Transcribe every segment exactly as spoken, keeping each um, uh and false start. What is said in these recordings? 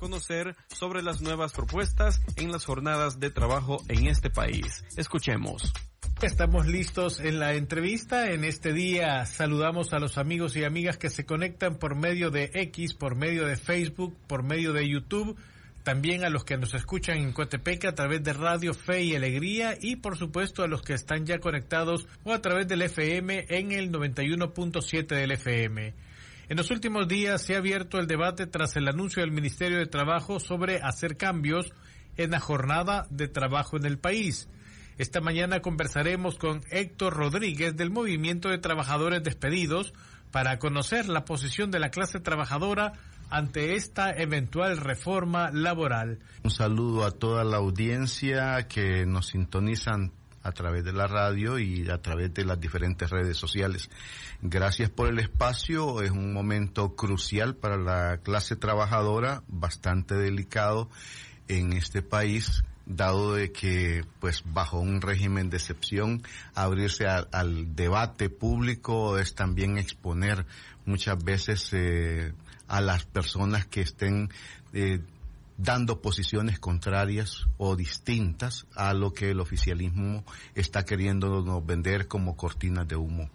conocer sobre las nuevas propuestas en las jornadas de trabajo en este país. Escuchemos. Estamos listos en la entrevista. En este día saludamos a los amigos y amigas que se conectan por medio de X, por medio de Facebook, por medio de YouTube. También a los que nos escuchan en Coatepeque a través de Radio Fe y Alegría y por supuesto a los que están ya conectados o a través del F M en el noventa y uno punto siete del F M. En los últimos días se ha abierto el debate tras el anuncio del Ministerio de Trabajo sobre hacer cambios en la jornada de trabajo en el país. Esta mañana conversaremos con Héctor Rodríguez del Movimiento de Trabajadores Despedidos para conocer la posición de la clase trabajadora ante esta eventual reforma laboral. Un saludo a toda la audiencia que nos sintonizan a través de la radio y a través de las diferentes redes sociales. Gracias por el espacio, es un momento crucial para la clase trabajadora, bastante delicado en este país, dado de que, pues, bajo un régimen de excepción, abrirse a, al debate público es también exponer muchas veces eh, a las personas que estén eh, dando posiciones contrarias o distintas a lo que el oficialismo está queriéndonos vender como cortinas de humo.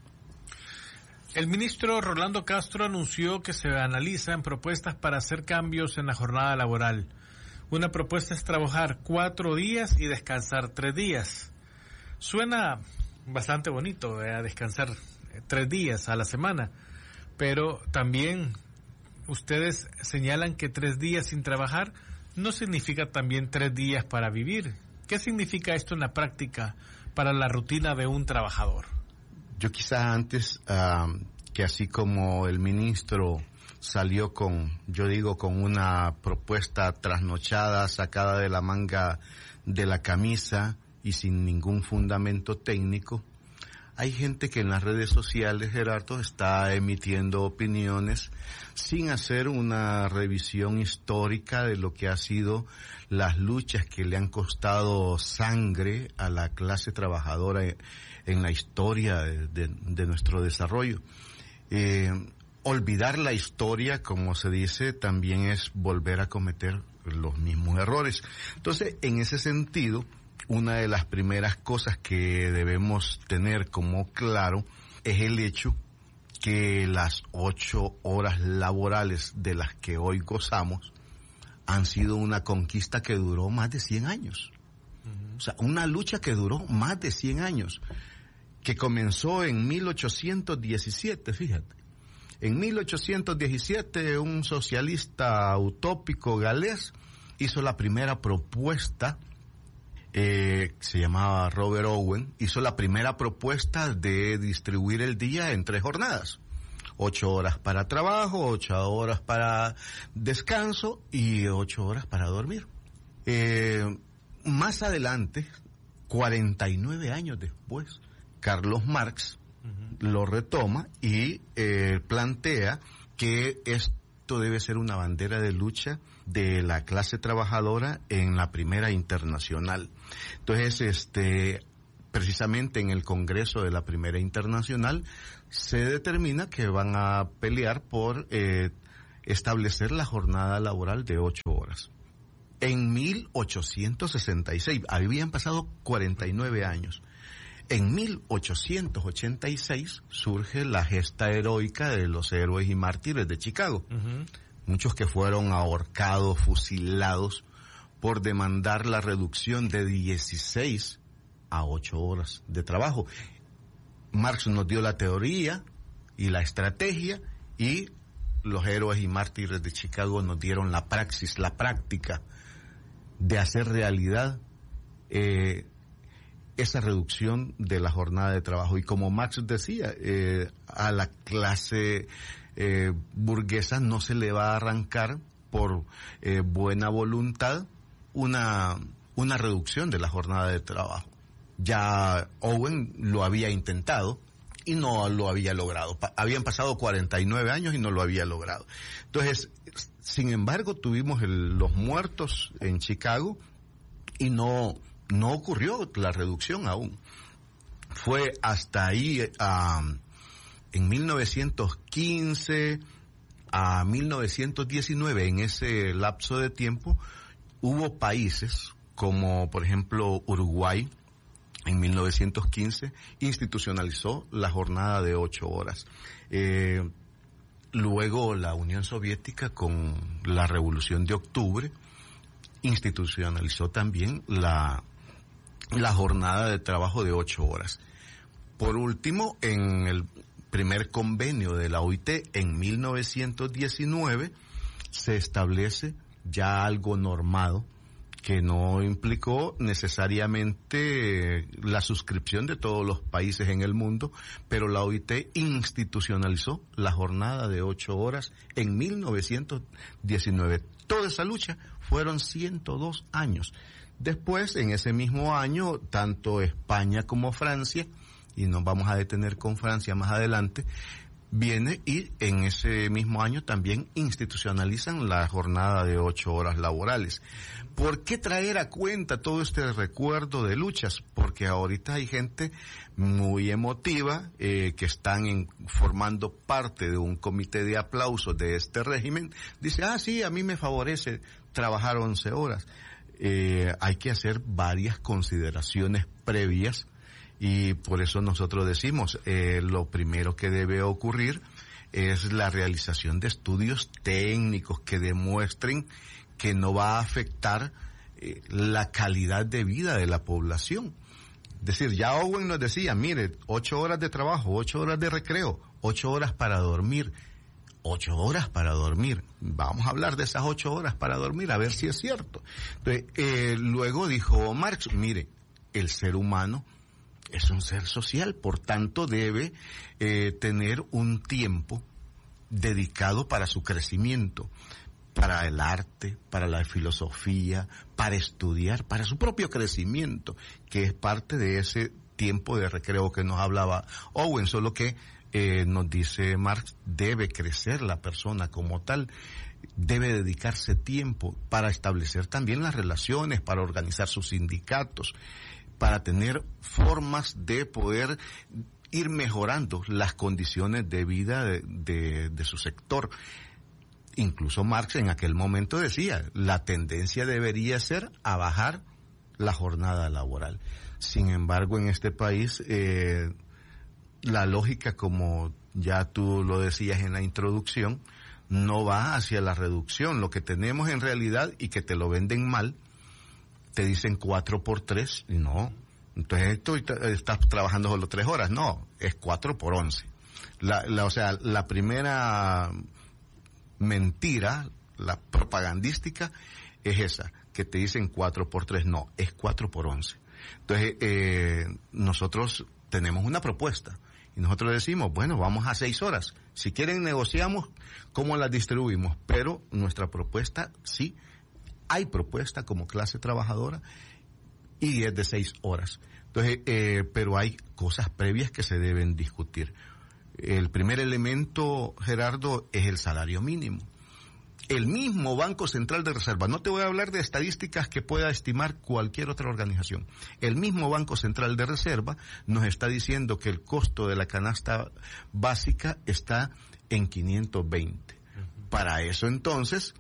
El ministro Rolando Castro anunció que se analizan propuestas para hacer cambios en la jornada laboral. Una propuesta es trabajar cuatro días y descansar tres días. Suena bastante bonito, eh, descansar tres días a la semana, pero también ustedes señalan que tres días sin trabajar no significa también tres días para vivir. ¿Qué significa esto en la práctica para la rutina de un trabajador? Yo quizá antes, uh, que así como el ministro salió con, yo digo, con una propuesta trasnochada, sacada de la manga de la camisa y sin ningún fundamento técnico, hay gente que en las redes sociales, Gerardo, está emitiendo opiniones sin hacer una revisión histórica de lo que ha sido las luchas que le han costado sangre a la clase trabajadora en la historia de, de, de nuestro desarrollo. Eh, olvidar la historia, como se dice, también es volver a cometer los mismos errores. Entonces, en ese sentido, una de las primeras cosas que debemos tener como claro es el hecho que las ocho horas laborales de las que hoy gozamos han sido una conquista que duró más de cien años. Uh-huh. O sea, una lucha que duró más de cien años, que comenzó en mil ochocientos diecisiete, fíjate. En mil ochocientos diecisiete, un socialista utópico galés hizo la primera propuesta, eh, se llamaba Robert Owen, hizo la primera propuesta de distribuir el día en tres jornadas. Ocho horas para trabajo, ocho horas para descanso y ocho horas para dormir. Eh, más adelante, cuarenta y nueve años después, Carlos Marx uh-huh. lo retoma y eh, plantea que esto debe ser una bandera de lucha de la clase trabajadora en la Primera Internacional. Entonces, este, precisamente en el Congreso de la Primera Internacional se determina que van a pelear por eh, establecer la jornada laboral de ocho horas. En mil ochocientos sesenta y seis, habían pasado cuarenta y nueve años. En mil ochocientos ochenta y seis surge la gesta heroica de los héroes y mártires de Chicago. Uh-huh. Muchos que fueron ahorcados, fusilados por demandar la reducción de dieciséis a ocho horas de trabajo. Marx nos dio la teoría y la estrategia y los héroes y mártires de Chicago nos dieron la praxis, la práctica de hacer realidad eh, esa reducción de la jornada de trabajo. Y como Marx decía, eh, a la clase eh, burguesa no se le va a arrancar por eh, buena voluntad una, una reducción de la jornada de trabajo. Ya Owen lo había intentado y no lo había logrado. Pa- habían pasado cuarenta y nueve años y no lo había logrado. Entonces, sin embargo, tuvimos el, los muertos en Chicago y no no ocurrió la reducción aún. Fue hasta ahí, um, en mil novecientos quince, a mil novecientos diecinueve, en ese lapso de tiempo, hubo países como, por ejemplo, Uruguay, en mil novecientos quince, institucionalizó la jornada de ocho horas. Eh, luego la Unión Soviética, con la Revolución de Octubre, institucionalizó también la, la jornada de trabajo de ocho horas. Por último, en el primer convenio de la O I T, en mil novecientos diecinueve, se establece ya algo normado, que no implicó necesariamente la suscripción de todos los países en el mundo, pero la O I T institucionalizó la jornada de ocho horas en mil novecientos diecinueve. Toda esa lucha fueron ciento dos años. Después, en ese mismo año, tanto España como Francia, y nos vamos a detener con Francia más adelante, viene y en ese mismo año también institucionalizan la jornada de ocho horas laborales. ¿Por qué traer a cuenta todo este recuerdo de luchas? Porque ahorita hay gente muy emotiva eh, que están en, formando parte de un comité de aplausos de este régimen. Dice, ah, sí, a mí me favorece trabajar once horas. Eh, hay que hacer varias consideraciones previas. Y por eso nosotros decimos, eh, lo primero que debe ocurrir es la realización de estudios técnicos que demuestren que no va a afectar eh, la calidad de vida de la población. Es decir, ya Owen nos decía, mire, ocho horas de trabajo, ocho horas de recreo, ocho horas para dormir, ocho horas para dormir. Vamos a hablar de esas ocho horas para dormir, a ver si es cierto. Entonces, eh, luego dijo Marx, mire, el ser humano es un ser social, por tanto debe eh, tener un tiempo dedicado para su crecimiento, para el arte, para la filosofía, para estudiar, para su propio crecimiento, que es parte de ese tiempo de recreo que nos hablaba Owen, solo que eh, nos dice Marx, debe crecer la persona como tal, debe dedicarse tiempo para establecer también las relaciones, para organizar sus sindicatos, para tener formas de poder ir mejorando las condiciones de vida de, de, de su sector. Incluso Marx en aquel momento decía, la tendencia debería ser a bajar la jornada laboral. Sin embargo, en este país, eh, la lógica, como ya tú lo decías en la introducción, no va hacia la reducción. Lo que tenemos en realidad, y que te lo venden mal, te dicen cuatro por tres, y no. Entonces tú estás trabajando solo tres horas, no, es cuatro por once. La, la, o sea, la primera mentira, la propagandística, es esa, que te dicen cuatro por tres, no, es cuatro por once. Entonces, eh, nosotros tenemos una propuesta, y nosotros decimos, bueno, vamos a seis horas. Si quieren negociamos cómo las distribuimos, pero nuestra propuesta sí, hay propuesta como clase trabajadora y es de seis horas. Entonces, eh, pero hay cosas previas que se deben discutir. El primer elemento, Gerardo, es el salario mínimo. El mismo Banco Central de Reserva, no te voy a hablar de estadísticas que pueda estimar cualquier otra organización. El mismo Banco Central de Reserva nos está diciendo que el costo de la canasta básica está en quinientos veinte. Uh-huh. Para eso, entonces,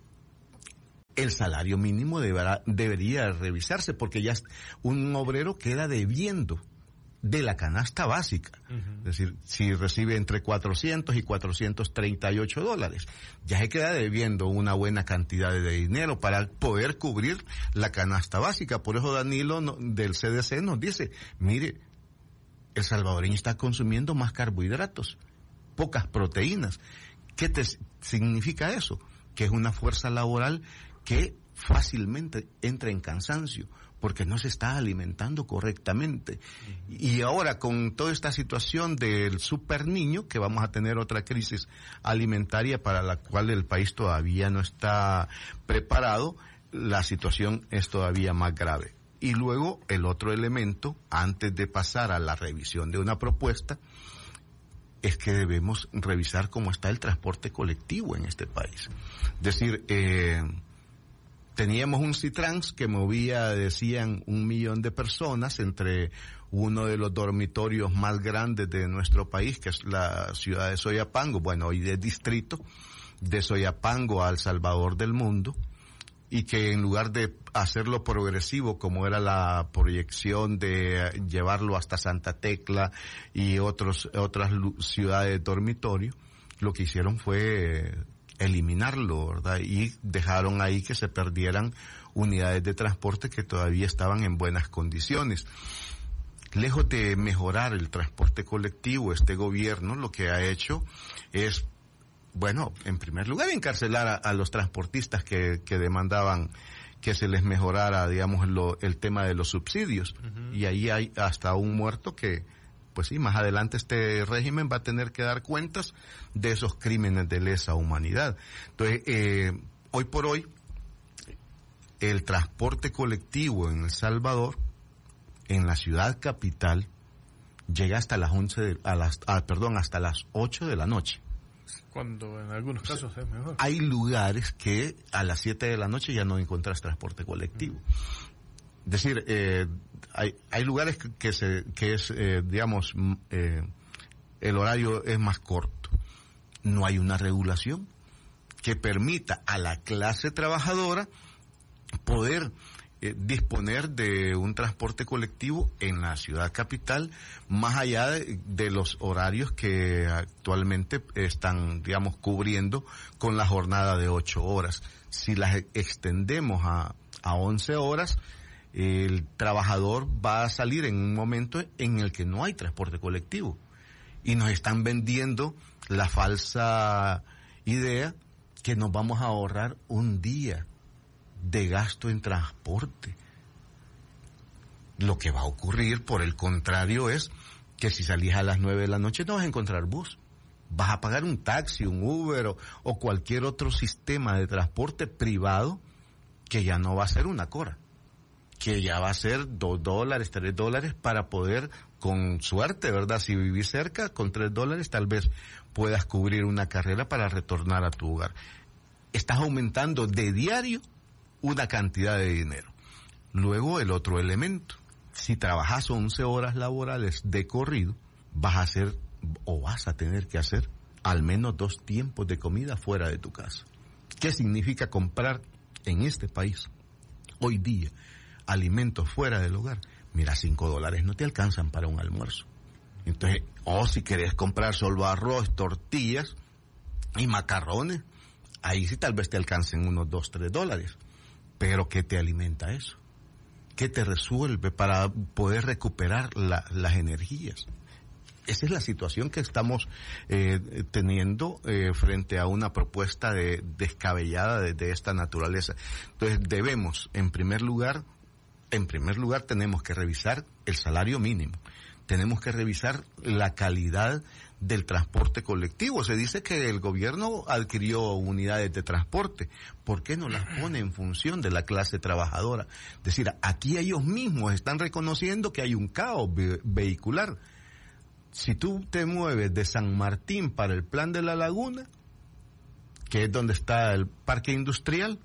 el salario mínimo deberá, debería revisarse, porque ya un obrero queda debiendo de la canasta básica. Uh-huh. Es decir, si recibe entre cuatrocientos y cuatrocientos treinta y ocho dólares, ya se queda debiendo una buena cantidad de dinero para poder cubrir la canasta básica. Por eso Danilo no, del C D C nos dice, mire, el salvadoreño está consumiendo más carbohidratos, pocas proteínas. ¿Qué te significa eso? Que es una fuerza laboral que fácilmente entra en cansancio porque no se está alimentando correctamente. Uh-huh. Y ahora con toda esta situación del super niño, que vamos a tener otra crisis alimentaria para la cual el país todavía no está preparado, la situación es todavía más grave. Y luego el otro elemento, antes de pasar a la revisión de una propuesta, es que debemos revisar cómo está el transporte colectivo en este país. Es decir, eh, teníamos un Citrans que movía, decían, un millón de personas entre uno de los dormitorios más grandes de nuestro país, que es la ciudad de Soyapango, bueno, hoy es distrito, de Soyapango a El Salvador del mundo, y que en lugar de hacerlo progresivo como era la proyección de llevarlo hasta Santa Tecla y otros otras ciudades dormitorio, lo que hicieron fue eliminarlo, ¿verdad? Y dejaron ahí que se perdieran unidades de transporte que todavía estaban en buenas condiciones. Lejos de mejorar el transporte colectivo, este gobierno lo que ha hecho es, bueno, en primer lugar, encarcelar a, a los transportistas que, que demandaban que se les mejorara, digamos, lo, el tema de los subsidios. Uh-huh. Y ahí hay hasta un muerto que, pues sí, más adelante este régimen va a tener que dar cuentas de esos crímenes de lesa humanidad. Entonces, eh, hoy por hoy, el transporte colectivo en El Salvador, en la ciudad capital, llega hasta las once, de, a las, ah, perdón, hasta las ocho de la noche. Cuando en algunos casos es mejor. Hay lugares que a las siete de la noche ya no encuentras transporte colectivo. Mm. Es decir, eh, hay, hay lugares que, que, se, que es, eh, digamos, eh, el horario es más corto. No hay una regulación que permita a la clase trabajadora poder eh, disponer de un transporte colectivo en la ciudad capital, más allá de, de los horarios que actualmente están, digamos, cubriendo con la jornada de ocho horas. Si las extendemos a, a once horas, el trabajador va a salir en un momento en el que no hay transporte colectivo. Y nos están vendiendo la falsa idea que nos vamos a ahorrar un día de gasto en transporte. Lo que va a ocurrir, por el contrario, es que si salís a las nueve de la noche no vas a encontrar bus. Vas a pagar un taxi, un Uber o, o cualquier otro sistema de transporte privado que ya no va a ser una cora, que ya va a ser dos dólares, tres dólares para poder, con suerte, ¿verdad? Si vivís cerca, con tres dólares tal vez puedas cubrir una carrera para retornar a tu hogar. Estás aumentando de diario una cantidad de dinero. Luego el otro elemento, si trabajas once horas laborales de corrido, vas a hacer o vas a tener que hacer al menos dos tiempos de comida fuera de tu casa. ¿Qué significa comprar en este país hoy día alimentos fuera del hogar? Mira, cinco dólares no te alcanzan para un almuerzo. Entonces, o si querés comprar solo arroz, tortillas y macarrones, ahí sí tal vez te alcancen unos dos, tres dólares. Pero ¿qué te alimenta eso? ¿Qué te resuelve para poder recuperar la, las energías? Esa es la situación que estamos eh, teniendo eh, frente a una propuesta de, descabellada de, de esta naturaleza. Entonces debemos, en primer lugar, en primer lugar tenemos que revisar el salario mínimo. Tenemos que revisar la calidad del transporte colectivo. Se dice que el gobierno adquirió unidades de transporte. ¿Por qué no las pone en función de la clase trabajadora? Es decir, aquí ellos mismos están reconociendo que hay un caos ve- vehicular. Si tú te mueves de San Martín para el Plan de la Laguna, que es donde está el parque industrial,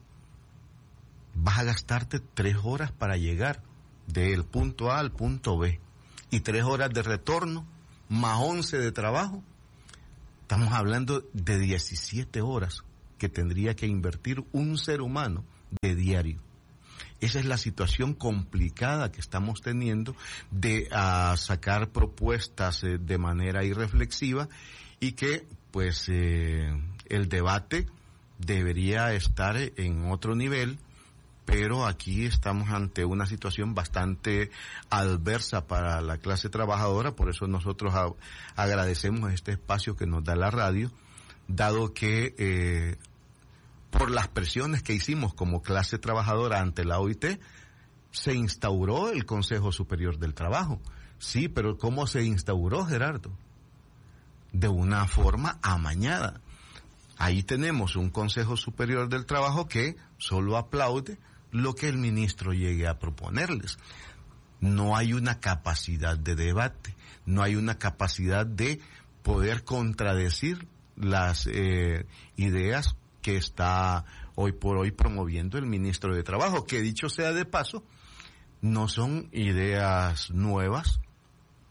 vas a gastarte tres horas para llegar del punto A al punto B. Y tres horas de retorno, más once de trabajo. Estamos hablando de diecisiete horas que tendría que invertir un ser humano de diario. Esa es la situación complicada que estamos teniendo de uh, sacar propuestas eh, de manera irreflexiva, y que pues eh, el debate debería estar en otro nivel. Pero aquí estamos ante una situación bastante adversa para la clase trabajadora, por eso nosotros a, agradecemos este espacio que nos da la radio, dado que eh, por las presiones que hicimos como clase trabajadora ante la O I T, se instauró el Consejo Superior del Trabajo. Sí, pero ¿cómo se instauró, Gerardo? De una forma amañada. Ahí tenemos un Consejo Superior del Trabajo que solo aplaude lo que el ministro llegue a proponerles. No hay una capacidad de debate, no hay una capacidad de poder contradecir las eh, ideas que está hoy por hoy promoviendo el ministro de Trabajo, que dicho sea de paso, no son ideas nuevas,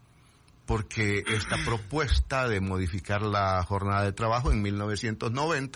porque esta propuesta de modificar la jornada de trabajo en mil novecientos noventa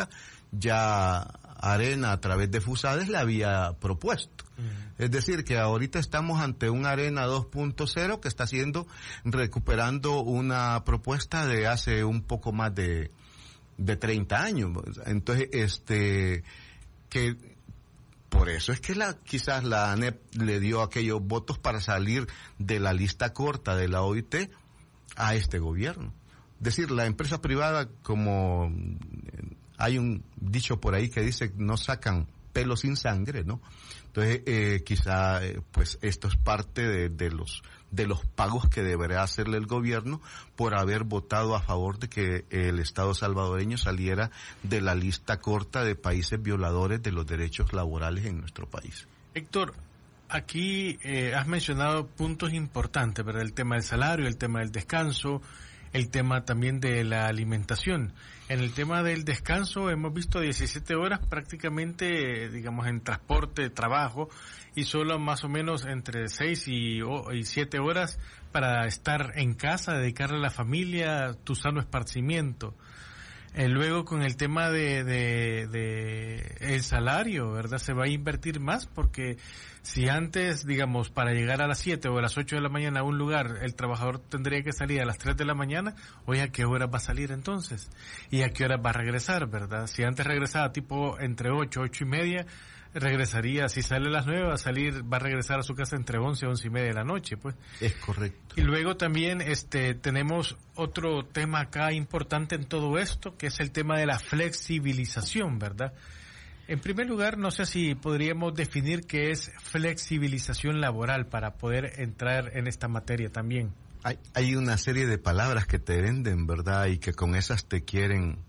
ya Arena a través de Fusades le había propuesto. Uh-huh. Es decir, que ahorita estamos ante un Arena dos punto cero que está haciendo, recuperando una propuesta de hace un poco más de, de treinta años. Entonces, este, que por eso es que la, quizás la ANEP le dio aquellos votos para salir de la lista corta de la O I T a este gobierno. Es decir, la empresa privada, como hay un dicho por ahí que dice, no sacan pelo sin sangre, ¿no? Entonces, eh, quizá, eh, pues, esto es parte de, de los de los pagos que deberá hacerle el gobierno por haber votado a favor de que el Estado salvadoreño saliera de la lista corta de países violadores de los derechos laborales en nuestro país. Héctor, aquí eh, has mencionado puntos importantes, ¿verdad? El tema del salario, el tema del descanso, el tema también de la alimentación. En el tema del descanso hemos visto diecisiete horas prácticamente, digamos, en transporte, trabajo, y solo más o menos entre seis y siete horas para estar en casa, dedicarle a la familia, tu sano esparcimiento. Eh, luego con el tema de, de, de el salario, ¿verdad? Se va a invertir más porque si antes, digamos, para llegar a las siete o a las ocho de la mañana a un lugar, el trabajador tendría que salir a las tres de la mañana, hoy a qué hora va a salir entonces y a qué hora va a regresar, ¿verdad? Si antes regresaba tipo entre ocho, ocho y media, regresaría, si sale a las nueve va a salir, va a regresar a su casa entre once, once y media de la noche, pues. Es correcto. Y luego también este tenemos otro tema acá importante en todo esto, que es el tema de la flexibilización, ¿verdad? En primer lugar, no sé si podríamos definir qué es flexibilización laboral para poder entrar en esta materia también. Hay, hay una serie de palabras que te venden, ¿verdad? Y que con esas te quieren...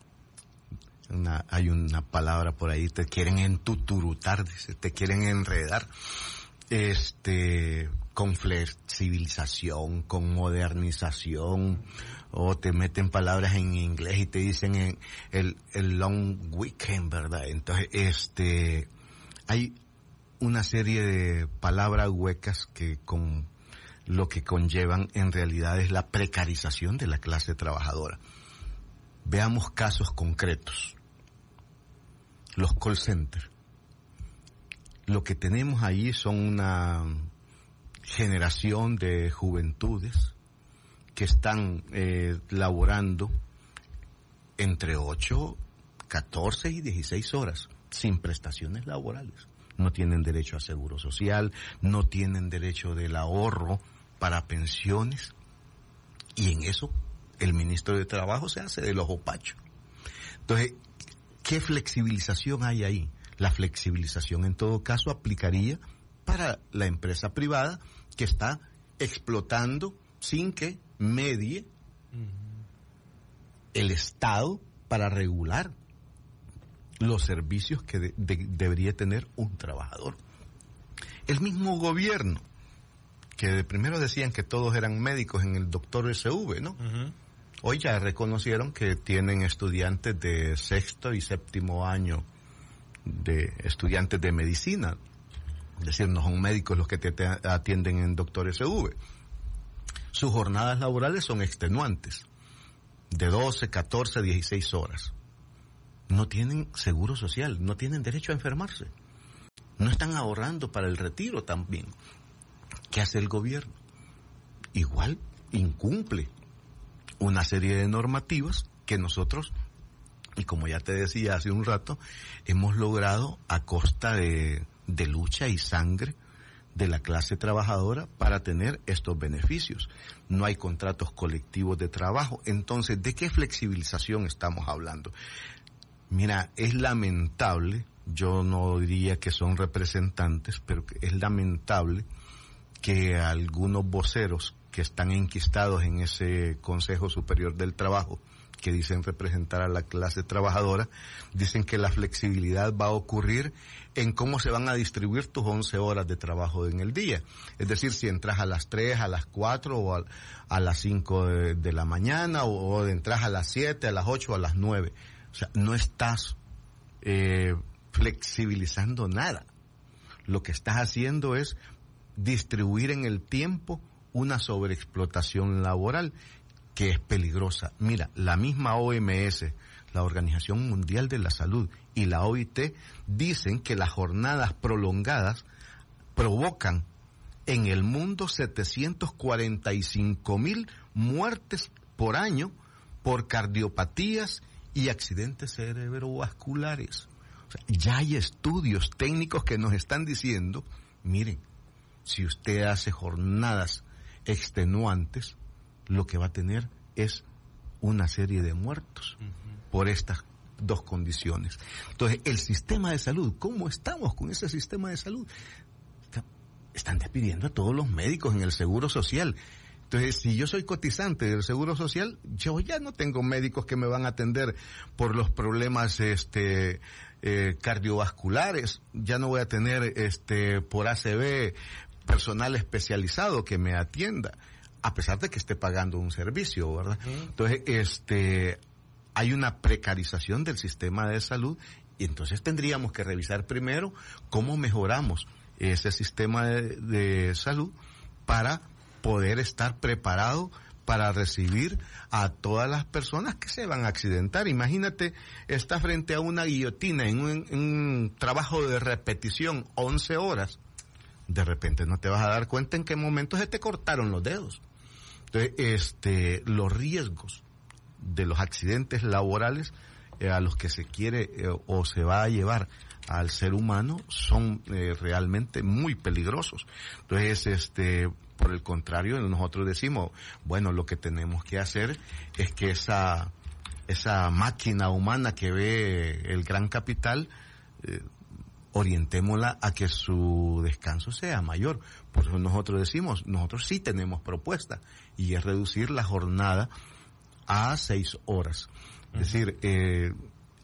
Una, hay una palabra por ahí, te quieren entuturutar, dice, te quieren enredar, este, con flexibilización, con modernización, o te meten palabras en inglés y te dicen en el, el long weekend, ¿verdad? Entonces, este, hay una serie de palabras huecas que con lo que conllevan en realidad es la precarización de la clase trabajadora. Veamos casos concretos. Los call centers. Lo que tenemos ahí son una generación de juventudes que están eh, laborando entre ocho, catorce y dieciséis horas sin prestaciones laborales. No tienen derecho a seguro social, no tienen derecho del ahorro para pensiones, y en eso el ministro de Trabajo se hace del ojo pacho. Entonces, ¿qué flexibilización hay ahí? La flexibilización en todo caso aplicaría para la empresa privada que está explotando sin que medie el Estado para regular los servicios que de, de, debería tener un trabajador. El mismo gobierno, que de primero decían que todos eran médicos en el doctor S V, ¿no? Uh-huh. Hoy ya reconocieron que tienen estudiantes de sexto y séptimo año, de estudiantes de medicina. Es decir, no son médicos los que te, te atienden en doctor S V. Sus jornadas laborales son extenuantes, de doce, catorce, dieciséis horas. No tienen seguro social, no tienen derecho a enfermarse. No están ahorrando para el retiro también. ¿Qué hace el gobierno? Igual incumple una serie de normativas que nosotros, y como ya te decía hace un rato, hemos logrado a costa de, de lucha y sangre de la clase trabajadora para tener estos beneficios. No hay contratos colectivos de trabajo. Entonces, ¿de qué flexibilización estamos hablando? Mira, es lamentable, yo no diría que son representantes, pero es lamentable que algunos voceros que están enquistados en ese Consejo Superior del Trabajo, que dicen representar a la clase trabajadora, dicen que la flexibilidad va a ocurrir en cómo se van a distribuir tus once horas de trabajo en el día. Es decir, si entras a las tres, a las cuatro o a, a las cinco de, de la mañana, o, o entras a las siete, a las ocho, a las nueve. O sea, no estás eh, flexibilizando nada. Lo que estás haciendo es distribuir en el tiempo una sobreexplotación laboral que es peligrosa. Mira, la misma O M S, la Organización Mundial de la Salud, y la O I T dicen que las jornadas prolongadas provocan en el mundo setecientos cuarenta y cinco mil muertes por año por cardiopatías y accidentes cerebrovasculares. O sea, ya hay estudios técnicos que nos están diciendo, miren, si usted hace jornadas extenuantes, lo que va a tener es una serie de muertos uh-huh. por estas dos condiciones. Entonces, el sistema de salud, ¿cómo estamos con ese sistema de salud? Están despidiendo a todos los médicos en el Seguro Social. Entonces, si yo soy cotizante del Seguro Social, yo ya no tengo médicos que me van a atender por los problemas este eh, cardiovasculares, ya no voy a tener este por A C V personal especializado que me atienda, a pesar de que esté pagando un servicio, ¿verdad? Uh-huh. Entonces, este hay una precarización del sistema de salud y entonces tendríamos que revisar primero cómo mejoramos ese sistema de, de salud para poder estar preparado para recibir a todas las personas que se van a accidentar. Imagínate, está frente a una guillotina en un, en un trabajo de repetición, once horas. De repente no te vas a dar cuenta en qué momento se te cortaron los dedos. Entonces, este, los riesgos de los accidentes laborales eh, a los que se quiere eh, o se va a llevar al ser humano son eh, realmente muy peligrosos. Entonces, este, por el contrario, nosotros decimos, bueno, lo que tenemos que hacer es que esa esa máquina humana que ve el gran capital, eh, orientémosla a que su descanso sea mayor. Por eso nosotros decimos, nosotros sí tenemos propuesta, y es reducir la jornada a seis horas. Es uh-huh. decir, eh,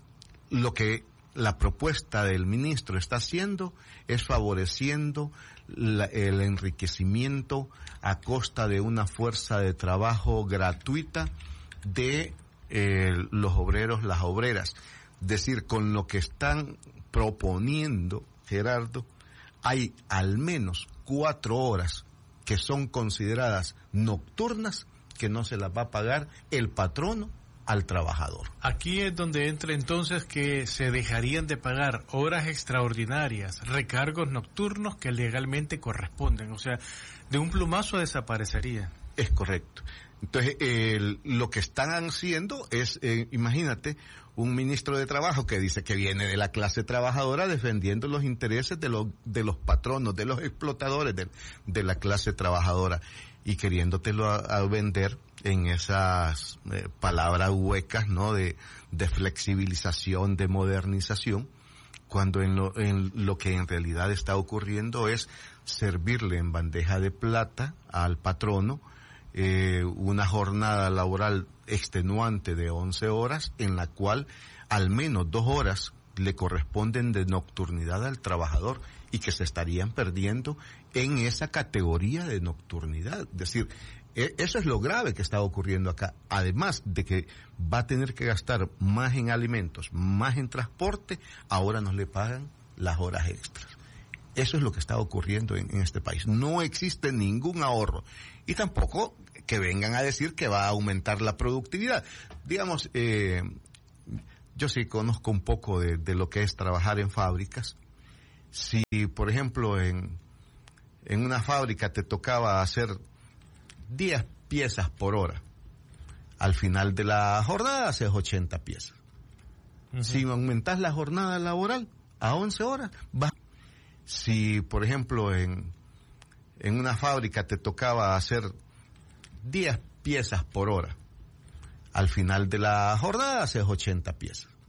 lo que la propuesta del ministro está haciendo es favoreciendo la, el enriquecimiento a costa de una fuerza de trabajo gratuita de eh, los obreros, las obreras. Es decir, con lo que están proponiendo, Gerardo, hay al menos cuatro horas que son consideradas nocturnas que no se las va a pagar el patrono al trabajador. Aquí es donde entra entonces que se dejarían de pagar horas extraordinarias, recargos nocturnos que legalmente corresponden, o sea, de un plumazo desaparecería. Es correcto. Entonces, eh, lo que están haciendo es, eh, imagínate, un ministro de Trabajo que dice que viene de la clase trabajadora defendiendo los intereses de los de los patronos, de los explotadores de, de la clase trabajadora, y queriéndotelo a, a vender en esas eh, palabras huecas, ¿no? De, de flexibilización, de modernización, cuando en lo, en lo que en realidad está ocurriendo es servirle en bandeja de plata al patrono eh, una jornada laboral extenuante de once horas, en la cual al menos dos horas le corresponden de nocturnidad al trabajador y que se estarían perdiendo en esa categoría de nocturnidad. Es decir, eso es lo grave que está ocurriendo acá. Además de que va a tener que gastar más en alimentos, más en transporte, ahora no le pagan las horas extras. Eso es lo que está ocurriendo en, en este país. No existe ningún ahorro. Y tampoco que vengan a decir que va a aumentar la productividad. Digamos, eh, yo sí conozco un poco de, de lo que es trabajar en fábricas. Si, por ejemplo, en, en una fábrica te tocaba hacer diez piezas por hora, al final de la jornada haces ochenta piezas. Uh-huh. Si aumentas la jornada laboral a once horas, va. Si, por ejemplo, en, en una fábrica te tocaba hacer diez piezas por hora, al final de la jornada haces ochenta piezas.